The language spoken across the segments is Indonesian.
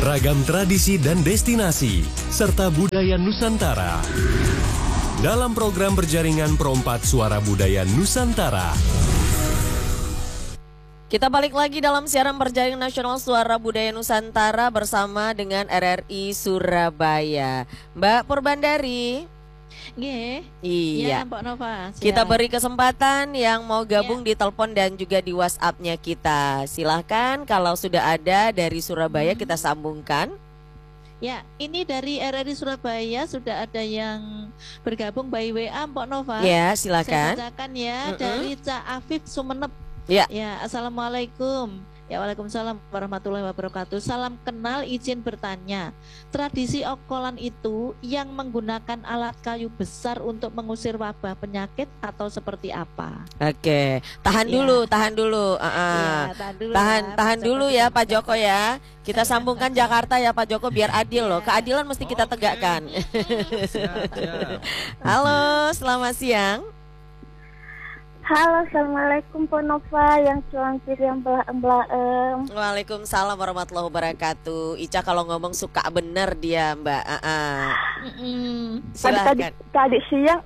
ragam tradisi dan destinasi, serta budaya Nusantara. Dalam program berjaringan Perompat Suara Budaya Nusantara. Kita balik lagi dalam siaran berjaringan nasional Suara Budaya Nusantara bersama dengan RRI Surabaya. Mbak Purbandari. Iya, Mbak Nova. Kita beri kesempatan yang mau gabung di telepon dan juga di WhatsApp-nya kita. Silahkan kalau sudah ada dari Surabaya kita sambungkan. Ya, ini dari RRI Surabaya sudah ada yang bergabung by WA Mbak Nova. Ya, silakan. Saya bacakan ya dari Cak Afif Sumeneb. Ya. Ya, Assalamualaikum. Ya, Waalaikumsalam warahmatullahi wabarakatuh. Salam kenal, izin bertanya. Tradisi okolan itu yang menggunakan alat kayu besar untuk mengusir wabah penyakit atau seperti apa? Oke, tahan dulu. Tahan dulu ya Pak Joko ya. Kita sambungkan Jakarta ya Pak Joko biar adil loh. Keadilan mesti kita tegakkan. Halo, selamat siang. Halo, Assalamualaikum Pak Nova yang cuampir yang belah-belahem. Waalaikumsalam warahmatullahi wabarakatuh. Ica kalau ngomong suka bener dia Mbak. Silakan. Tadi siang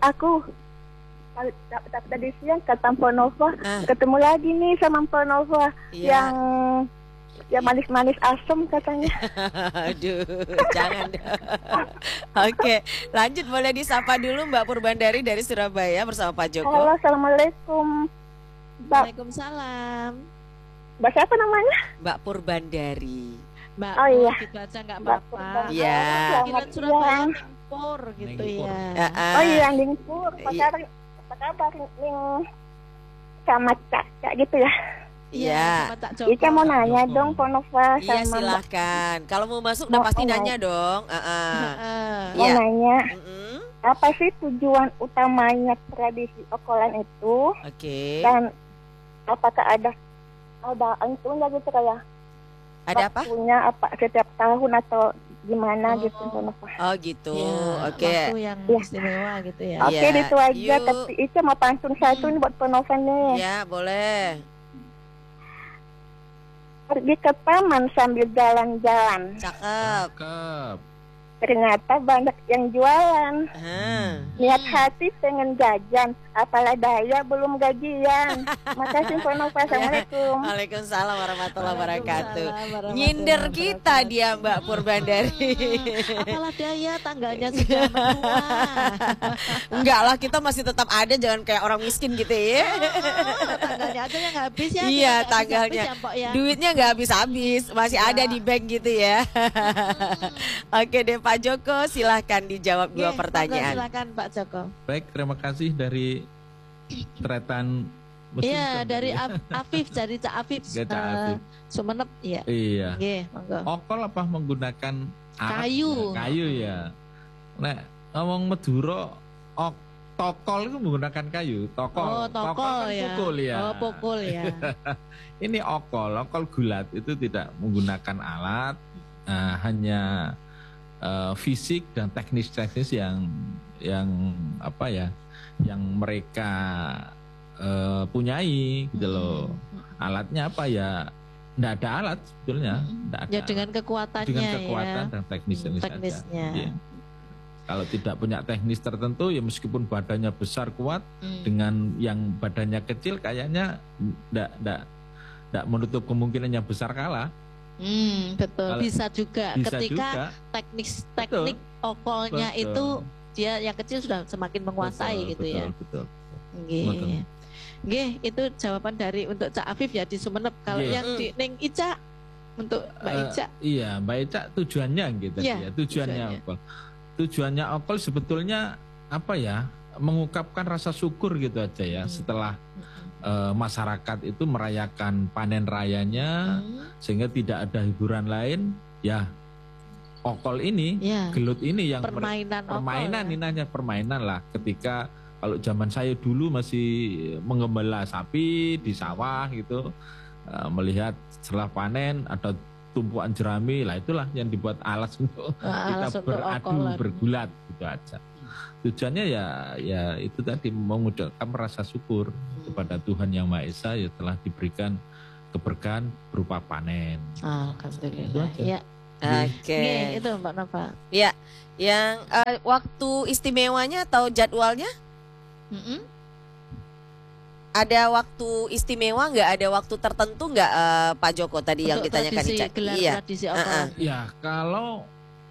kata Pak Nova ketemu lagi nih sama Pak Nova yang manis-manis asem katanya. Aduh, jangan. Oke, lanjut boleh disapa dulu Mbak Purbandari dari Surabaya bersama Pak Joko. Halo, Assalamualaikum. Waalaikumsalam. Mbak siapa namanya? Mbak Purbandari. Mbak, oh iya. Dibaca nggak apa-apa. Iya. Kira Surabaya Ningpur gitu ya. Oh iya, Ningpur. Apa kabar Ning sama Cak gitu ya? Iya. Ica mau nanya dong Pak Nova sama. Iya, silahkan. Kalau mau masuk udah pasti nanya dong. Mau nanya. Apa sih tujuan utamanya tradisi okolan itu? Oke. Dan apakah ada itunya gitu kayak? Ada apa? Waktunya apa setiap tahun atau gimana gitu Pak Nova? Oh gitu. Ya, Oke. Waktu yang istimewa gitu ya. Oke, itu aja. Tapi Ica mau pantun satu nih buat Pak Nova nih. Ya, boleh. Pergi ke taman sambil jalan-jalan. Cakep. Ternyata banyak yang jualan. Niat hati pengen jajan, apalah daya belum gajian. Makasih Pak Nova. Assalamualaikum. Waalaikumsalam warahmatullahi wabarakatuh. Nyindir kita dia Mbak Purbandari. Apalah daya tanggalnya sudah menua. Enggak lah, kita masih tetap ada, jangan kayak orang miskin gitu ya. Tanggalnya aja yang habis ya. Iya, tanggalnya. Duitnya nggak habis-habis, masih ada di bank gitu ya. Oke deh Pak Joko, silahkan dijawab dua pertanyaan. Silakan Pak Joko. Baik, terima kasih dari Tretan. Iya, dari Afif, dari Cak Afif. Sumeneb, iya. Iya. Monggo. Okol apa menggunakan kayu? Kayu ya. Nah, ngomong Madura, tokol itu menggunakan kayu. Tokol kan ya. Pukul ya. Pukul ya. Ini okol gulat itu tidak menggunakan alat, hanya fisik dan teknis-teknis yang apa ya, yang mereka punyai gitu loh. Alatnya apa ya? Nggak ada alat sebetulnya. Ya dengan kekuatan dan teknisnya. Ya. Kalau tidak punya teknis tertentu ya meskipun badannya besar kuat, dengan yang badannya kecil kayaknya nggak menutup kemungkinan yang besar kalah. Betul. Bisa juga ketika teknik okolnya itu dia yang kecil sudah semakin menguasai gitu ya. Betul. Itu jawaban dari untuk Cak Afif ya di Sumeneb. Kalau yang di Ning Ica untuk Mbak Ica. Iya, Mbak Ica tujuannya gitu ya. Tujuannya okol. Tujuannya okol sebetulnya apa ya? Mengungkapkan rasa syukur gitu aja ya. Setelah masyarakat itu merayakan panen rayanya, sehingga tidak ada hiburan lain, ya okol ini, gelut ini yang permainan ini hanya permainan lah. Ketika kalau zaman saya dulu masih menggembala sapi di sawah gitu, melihat setelah panen ada tumpuan jerami, lah itulah yang dibuat alat untuk kita beradu bergulat gitu aja. Tujuannya ya itu tadi mengucapkan rasa syukur kepada Tuhan Yang Maha Esa ya telah diberikan keberkahan berupa panen. Alhamdulillah. Ya. Oke. Itu Mbak Nova. Ya, yang waktu istimewanya atau jadwalnya? Ada waktu istimewa nggak? Ada waktu tertentu nggak Pak Joko tadi yang ditanyakan Ica? Iya. Ya, kalau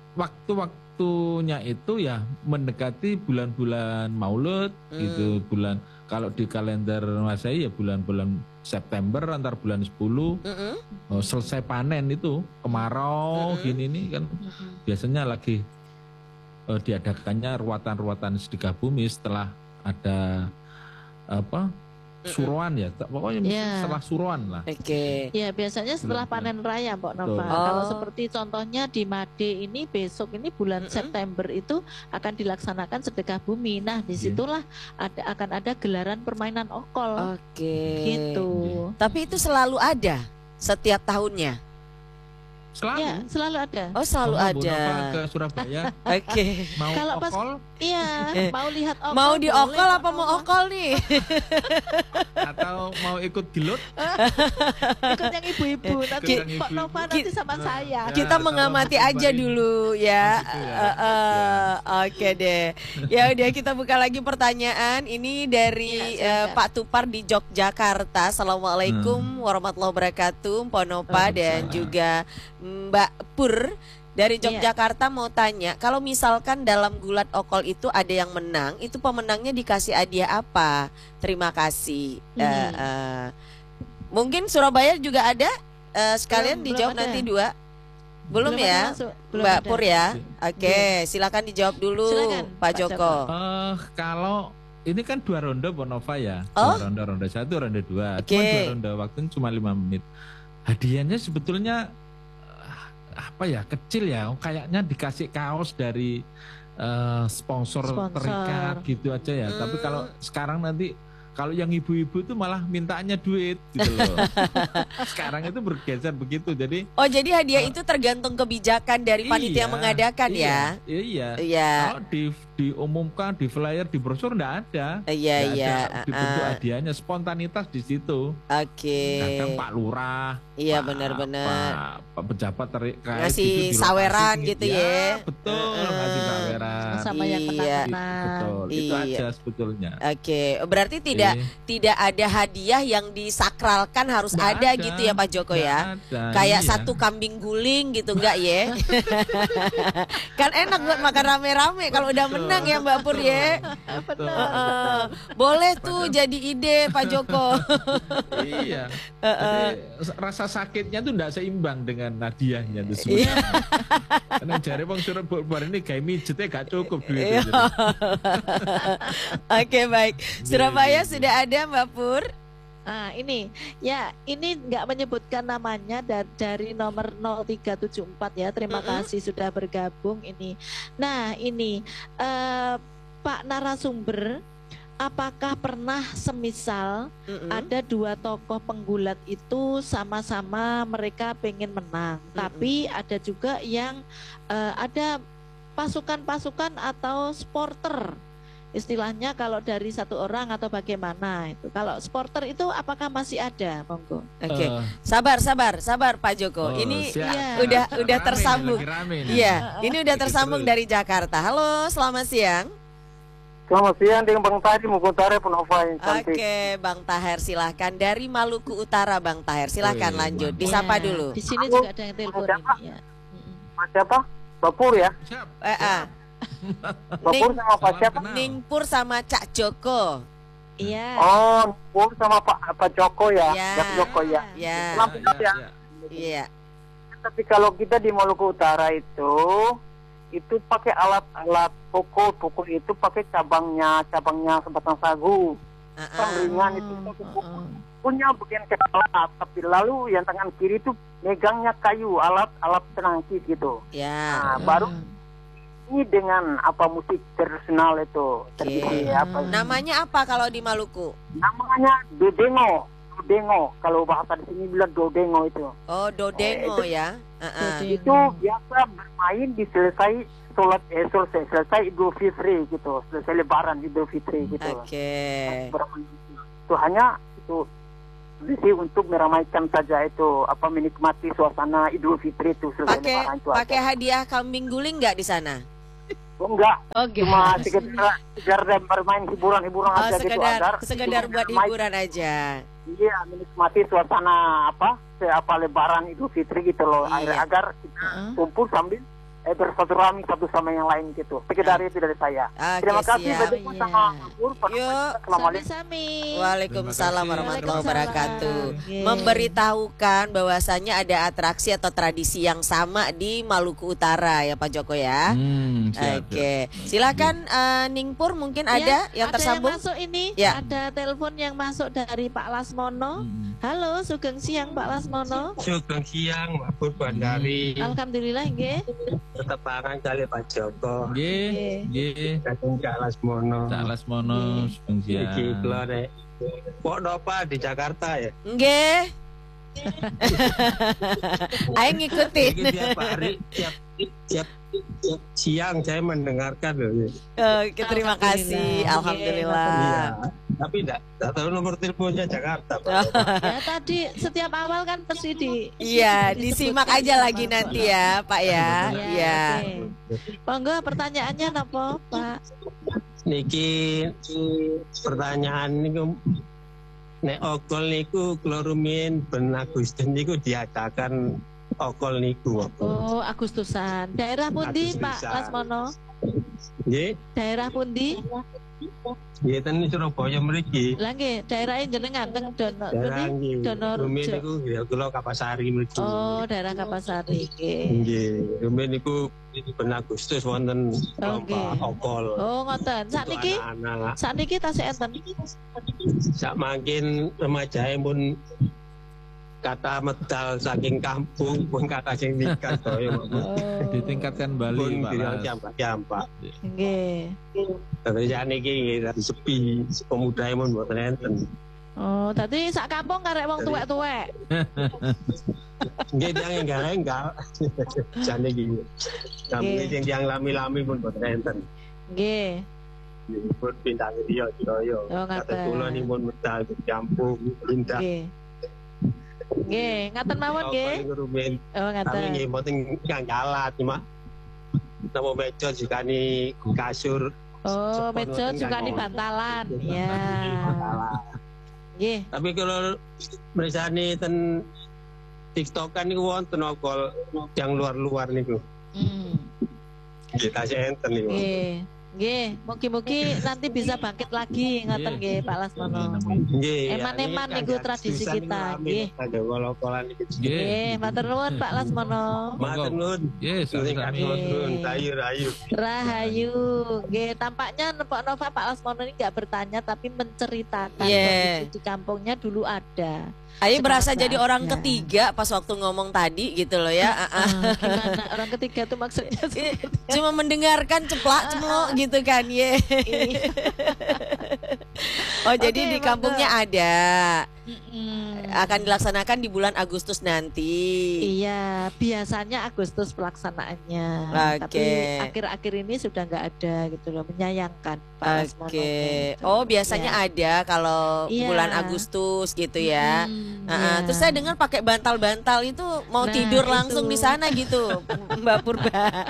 waktunya itu ya mendekati bulan-bulan Maulud gitu, bulan kalau di kalender Masehi ya bulan-bulan September antar bulan 10 selesai panen itu kemarau gini nih kan biasanya lagi diadakannya ruatan-ruatan sedekah bumi setelah ada suruhan ya, pokoknya setelah suruhan lah. Oke. Ya biasanya setelah panen raya, Mbak Nova. Kalau seperti contohnya di Made ini besok ini bulan September itu akan dilaksanakan sedekah bumi. Nah disitulah akan ada gelaran permainan okol. Oke. Gitu. Tapi itu selalu ada setiap tahunnya. Selalu. Ya, selalu ada. Oh, selalu ada. Ke Surabaya. Oke. Mau kalau pas okol? Iya, mau lihat okol. Mau diokol apa mau okol nih? Atau mau ikut gilut? Ikut yang ibu-ibu. Nanti Pak Nova nanti sama saya. Kita mengamati aja dulu ya. Oke deh. Ya udah kita buka lagi pertanyaan. Ini dari Pak Tupar di Yogyakarta. Assalamualaikum warahmatullahi wabarakatuh. Ponopa dan juga Mbak Pur dari Yogyakarta mau tanya, kalau misalkan dalam gulat okol itu ada yang menang, itu pemenangnya dikasih hadiah apa? Terima kasih. Mungkin Surabaya juga ada, sekalian dijawab nanti dua. Belum ya, Mbak Pur ya? Oke, silakan dijawab dulu, Pak Joko. Kalau ini kan 2 ronde Bonova ya, 2 ronde, ronde 1, ronde 2. Cuma 2 ronde, waktunya cuma 5 menit. Hadiahnya sebetulnya kecil ya, kayaknya dikasih kaos dari sponsor terikat gitu aja ya. Tapi kalau sekarang nanti kalau yang ibu-ibu tuh malah mintanya duit gitu loh. Sekarang itu bergeser begitu. Jadi hadiah itu tergantung kebijakan dari panitia yang mengadakan ya. Iya. Kalau diumumkan di flyer di brosur enggak ada. Iya. Dibentuk hadiahnya, spontanitas di situ. Oke. Kadang Pak Lurah. Iya benar-benar. Pak pejabat ngasih saweran gitu ya. Betul, ngasih saweran. Sama yang menang-menang. Betul. Itu aja sebetulnya. Oke, berarti tidak ada hadiah yang disakralkan harus ada gitu ya Pak Joko ya. Kayak satu kambing guling gitu enggak ya? Kan enak buat makan rame-rame kalau udah menang ya Mbak Pur ya. Boleh tuh jadi ide Pak Joko. Iya. Rasa sakitnya tuh enggak seimbang dengan hadiahnya itu sebenarnya. Karena jare wong Surabaya ini gawe mijetnya gak cukup duitnya. Oke, baik. Surabaya sudah ada Mbak Pur. Ini nggak menyebutkan namanya dari nomor 0374 ya. Terima kasih sudah bergabung ini. Nah ini Pak narasumber, apakah pernah semisal ada 2 tokoh penggulat itu sama-sama mereka pengen menang, tapi ada juga yang ada pasukan-pasukan atau supporter. Istilahnya kalau dari 1 orang atau bagaimana itu. Kalau supporter itu apakah masih ada, monggo? Oke. Sabar Pak Joko. Ini udah tersambung. Iya, ini udah tersambung dari Jakarta. Halo, selamat siang. Selamat siang dengan Bang Tahir Utara Ponova yang cantik. Oke, Bang Tahir silahkan dari Maluku Utara, Bang Tahir silahkan lanjut. Disapa dulu. Di sini juga ada yang telepon ini ya. Mas siapa? Bapur ya? Bapur sama Pak siapa? Ningpur sama Cak Joko. Iya. Oh, Ningpur sama Pak Joko ya. Cak Joko ya. Iya. Tapi kalau kita di Maluku Utara itu pakai alat-alat pukul itu pakai cabangnya sebatang sagu. Ringan itu punya bagian kepala, tapi lalu yang tangan kiri itu megangnya kayu, alat penangkis gitu. Ya. Nah, baru ini dengan musik tradisional itu. Namanya apa kalau di Maluku? Namanya dodengo. Kalau bahasa di sini bilang dodengo itu. Oh, dodengo ya. Itu biasa bermain di selesai Idul Fitri gitu, selesai Lebaran Idul Fitri gitu. Oke. Itu hanya itu tradisi untuk meramaikan saja itu, menikmati suasana Idul Fitri itu. Pakai hadiah kambing guling nggak di sana? Oh, enggak. Cuma Okay. sekedar bermain hiburan aja gitu, sekedar buat hiburan aja. Iya, menikmati suasana Lebaran Idul Fitri gitu loh. Iya. Agar kita kumpul sambil bersilaturahmi satu sama yang lain gitu. Sekedar itu dari saya. Terima kasih banyak sama Pur. Assalamualaikum. Waalaikumsalam warahmatullahi wabarakatuh. Memberitahukan bahwasannya ada atraksi atau tradisi yang sama di Maluku Utara ya Pak Joko ya. Oke. Silakan Ningpur mungkin ada yang tersambung. Ada yang masuk ini. Ya. Ada telepon yang masuk dari Pak Lasmono. Halo, sugeng siang Pak Lasmono. Sugeng siang Mbak Pur Bandari. Alhamdulillah nggih. Tetap barang kali Pak Joko. Nggih. Kadung Cak Lasmono. Cak Lasmono sugeng siang. Iki kula nek Pok Nova di Jakarta ya. Nggih. Ayo ngikutin. Tiap hari, tiap siang saya mendengarkan loh. Oke, terima kasih. Alhamdulillah. Iya. Tapi enggak tahu nomor teleponnya Jakarta. Ya tadi setiap awal kan pasti disimak aja lagi nanti ya, Pak ya. Iya. Monggo pertanyaannya napa, Pak? Niki pertanyaan niku nek okol niku kula rumiyin ben Agustus niku diadakan okol niku. Oh, Agustusan. Daerah pundi, Pak Lasmono? Nggih. Daerah pundi? Nggih ten Surabaya mriki. Lah nggih, daerah jenengan teng Donorjo. Rumiyin niku ya kula Kapasari mriki. Oh, daerah Kapasari nggih. Nggih, rumiyin niku ben Agustus wonten lomba okol. Oh, ngoten. Sakniki tasih enten. Sak mangkin remajae pun kata medal saking kampung pun kata sing nikah saya ditingkatkan Bali Pak. Jampak. Nggih. Tapi sakniki nggih sepi pemudae mun mboten enten. Oh, tadi sak kampung karek wong tuwek-tuwek. Nggih yang enggal-enggal. Sakniki. Kami sing yang lami-lami pun mboten enten. Nggih. Pun bintang dia Surabaya. Kata kula ni pun medal kampung indah. Nggih, ngaten mawon nggih. Oh, ngaten. Tapi nggih mboten galat cuma napa meja jikani kasur. Oh, meja jikani bantalan. Ya. Nggih. Tapi kalau misalnya ten TikTok kan niku wonten okol yang luar-luar niku. Kita enten niku. Nggih. Nggih, mugi-mugi nanti bisa bangkit lagi ngaten nggih Pak Lasmono. Nggih. Eman-eman niku tradisi kita nggih. Ada kol-kolan iki. Nggih, matur nuwun Pak Lasmono. Matur nuwun. Nggih, sami-sami. Rahayu. Rahayu. Nggih, tampaknya Pak Nova Pak Lasmono ini enggak bertanya tapi menceritakan kondisi di kampungnya dulu ada. Ayo berasa jadi orang ketiga pas waktu ngomong tadi gitu loh ya. Gimana orang ketiga tuh maksudnya? Cuma mendengarkan ceplak gitu kan ye. Oh jadi di kampungnya ada. Akan dilaksanakan di bulan Agustus nanti. Iya, biasanya Agustus pelaksanaannya. Tapi akhir-akhir ini sudah nggak ada gitu loh, menyayangkan Pak Lasmono. Oh biasanya ada kalau bulan Agustus gitu ya. Terus saya dengar pakai bantal-bantal itu mau tidur langsung di sana gitu, Mbak Purba.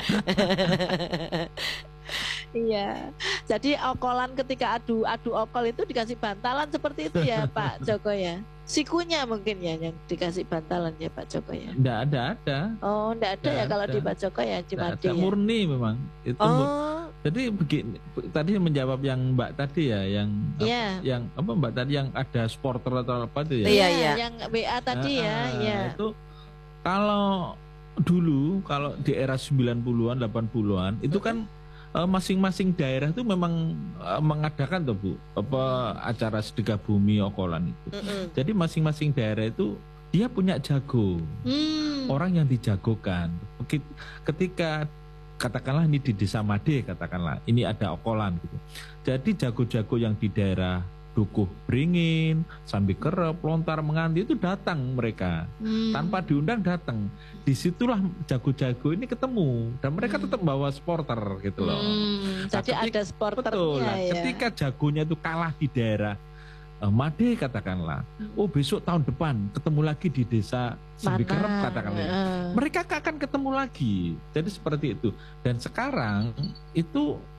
Iya, jadi okolan ketika adu okol itu dikasih bantalan seperti itu ya Pak Joko ya. Sikunya mungkin ya yang dikasih bantalan ya Pak Joko ya. Enggak ada. Oh, enggak ada ya kalau di Pak Joko ya cuma ada murni memang itu. Jadi begini tadi menjawab yang Mbak tadi ya yang Mbak tadi yang ada supporter atau apa itu ya. Iya, yang WA tadi ya. Itu kalau dulu kalau di era 90-an 80-an itu kan masing-masing daerah itu memang mengadakan tuh Bu acara sedekah bumi okolan itu. Jadi masing-masing daerah itu dia punya jago, orang yang dijagokan. Ketika katakanlah ini di Desa Made katakanlah ini ada okolan gitu. Jadi jago-jago yang di daerah Dukuh Beringin, Sambi Kerep, Lontar Menganti itu datang mereka tanpa diundang datang. Disitulah jago-jago ini ketemu dan mereka tetap bawa supporter gitu loh. Jadi ada supporternya betul, ketika jagonya itu kalah di daerah Made katakanlah, oh besok tahun depan ketemu lagi di desa Sembikerep katakanlah, mereka akan ketemu lagi. Jadi seperti itu. Dan sekarang itu